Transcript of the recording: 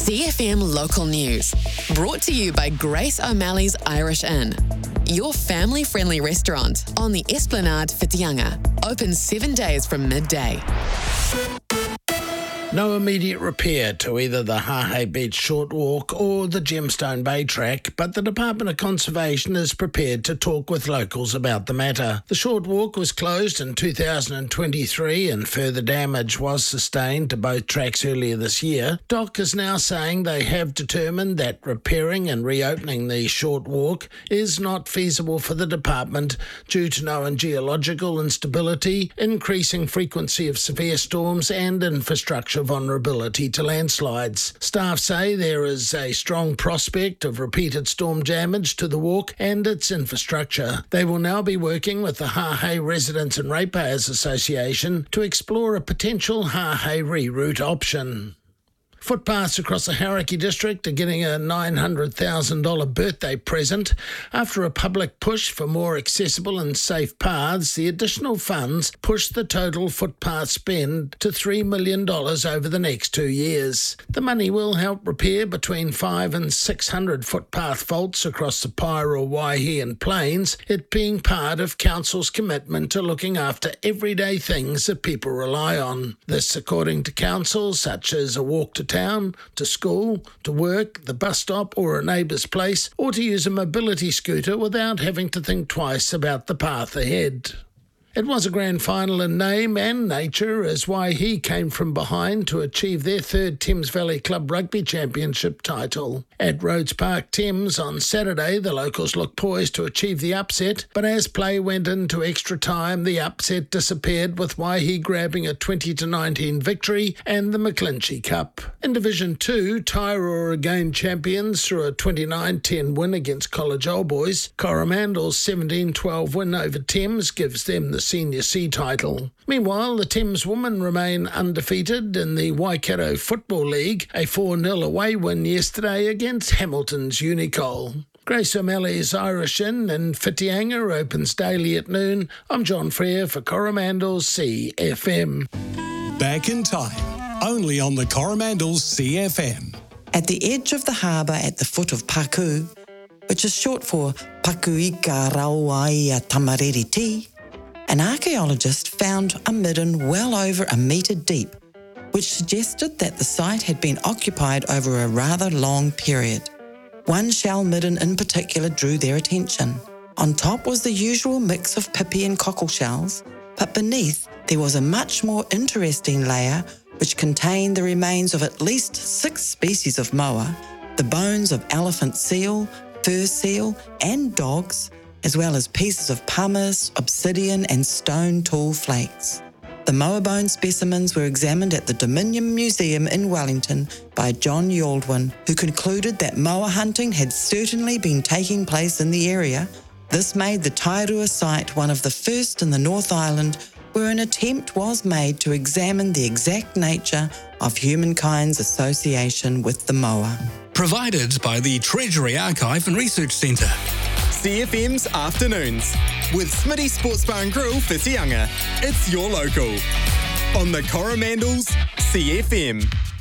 CFM Local News, brought to you by Grace O'Malley's Irish Inn, your family-friendly restaurant on the Esplanade Whitianga, open 7 days from midday. No immediate repair to either the Hahei Beach Short Walk or the Gemstone Bay Track, but the Department of Conservation is prepared to talk with locals about the matter. The short walk was closed in 2023 and further damage was sustained to both tracks earlier this year. DOC is now saying they have determined that repairing and reopening the short walk is not feasible for the department due to known geological instability, increasing frequency of severe storms and infrastructure vulnerability to landslides. Staff say there is a strong prospect of repeated storm damage to the walk and its infrastructure. They will now be working with the Hahei Residents and Ratepayers Association to explore a potential Hahei reroute option. Footpaths across the Hauraki district are getting a $900,000 birthday present. After a public push for more accessible and safe paths, the additional funds push the total footpath spend to $3 million over the next 2 years. The money will help repair between 500 and 600 footpath faults across the Paira, Waihi and Plains, it being part of Council's commitment to looking after everyday things that people rely on. This, according to Council, such as a walk to town, to school, to work, the bus stop or a neighbour's place, or to use a mobility scooter without having to think twice about the path ahead. It was a grand final in name and nature as Waihi came from behind to achieve their third Thames Valley Club Rugby Championship title. At Rhodes Park Thames on Saturday, the locals looked poised to achieve the upset, but as play went into extra time, the upset disappeared with Waihi grabbing a 20-19 victory and the McClinchy Cup. In Division 2, Tairua again champions through a 29-10 win against College Old Boys. Coromandel's 17-12 win over Thames gives them the Senior C title. Meanwhile, the Thames women remain undefeated in the Waikato Football League, a 4-0 away win yesterday against Hamilton's Unicol. Grace O'Malley's Irish Inn in Whitianga opens daily at noon. I'm John Frere for Coromandel's CFM. Back in time, only on the Coromandel's CFM. At the edge of the harbour at the foot of Paku, which is short for Pakuika Rauaia Tamariri, an archaeologist found a midden well over a metre deep, which suggested that the site had been occupied over a rather long period. One shell midden in particular drew their attention. On top was the usual mix of pipi and cockle shells, but beneath there was a much more interesting layer which contained the remains of at least 6 species of moa, the bones of elephant seal, fur seal and dogs, as well as pieces of pumice, obsidian and stone tool flakes. The moa bone specimens were examined at the Dominion Museum in Wellington by John Yaldwin, who concluded that moa hunting had certainly been taking place in the area. This made the Tairua site one of the first in the North Island where an attempt was made to examine the exact nature of humankind's association with the moa. Provided by the Treasury Archive and Research Centre. CFM's Afternoons with Smitty Sports Bar and Grill Whitianga. It's your local on the Coromandel's CFM.